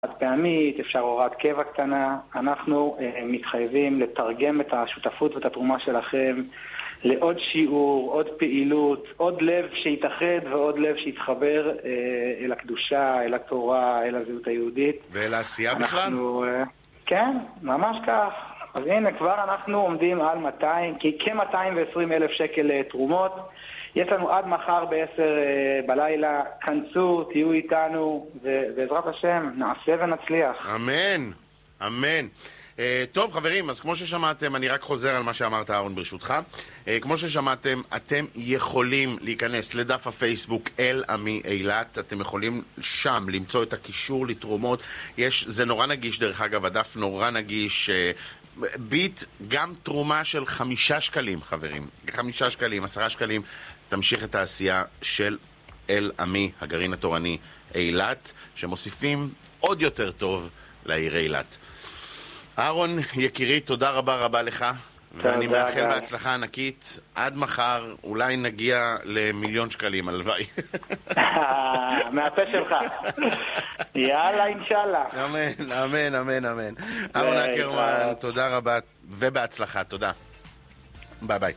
פעמית, אפשר הוראת קבע קטנה. אנחנו מתחייבים לתרגם את השותפות ואת התרומה שלכם לעוד שיעור, עוד פעילות, עוד לב שיתאחד ועוד לב שיתחבר אל הקדושה, אל התורה, אל הזהות היהודית. ואל העשייה בכלל? כן, ממש כך. אז הנה, כבר אנחנו עומדים על כ-220,000 שקל תרומות. יש לנו עד מחר ב-10 בלילה, כנסו, תהיו איתנו, ובעזרת השם נעשה ונצליח. אמן, אמן. טוב חברים, אז כמו ששמעתם, אני רק חוזר על מה שאמרת אהרון ברשותך. כמו ששמעתם, אתם יכולים להיכנס לדף הפייסבוק אל עמי אילת, אתם יכולים שם למצוא את הקישור לתרומות. זה נורא נגיש דרך אגב, הדף נורא נגיש. ביט גם תרומה של 5 שקלים חברים, 5 שקלים, 10 שקלים, תמשיך את העשייה של אל עמי, הגרעין התורני אילת, שמוסיפים עוד יותר טוב לעיר אילת. אהרון יקירי, תודה רבה לך, ואני מאחל בהצלחה ענקית. עד מחר אולי נגיע ל1,000,000 שקלים, הלוואי. מהפה שלך. יאללה, אינשאללה. אמן, אמן, אמן, אמן. אהרון אקרמן, תודה רבה ובהצלחה, תודה. ביי ביי.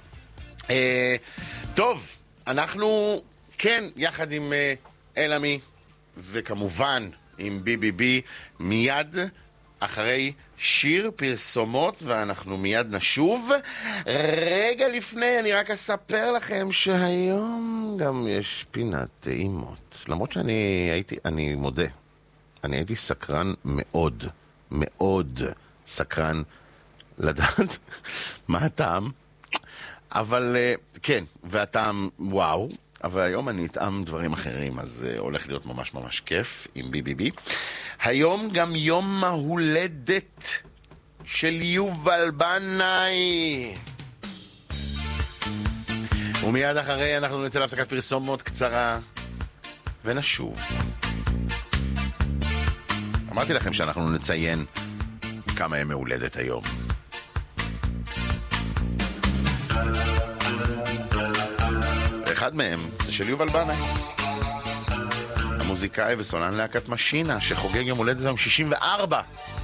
טוב, אנחנו כן יחד עם אל עמי וכמובן עם BBB מיד אחרי שיר פרסומות, ואנחנו מיד נשוב. רגע לפני אני רק אספר לכם שהיום גם יש פינת טעימות. למרות אני מודה, אני הייתי סקרן מאוד, מאוד סקרן לדעת מה הטעם, אבל כן, והטעם וואו, אבל היום אני אטעם דברים אחרים, אז הולך להיות ממש ממש כיף עם BBB. היום גם יום ההולדת של יובל בנאי. ומיד אחרי אנחנו נצא להפסקת פרסומות קצרה ונשוב. אמרתי לכם שאנחנו נציין כמה ימי הולדת היום. אחד מהם זה של יובל בנאי, המוזיקאי וסולן להקת משינה, שחוגג יום הולדת היום 64.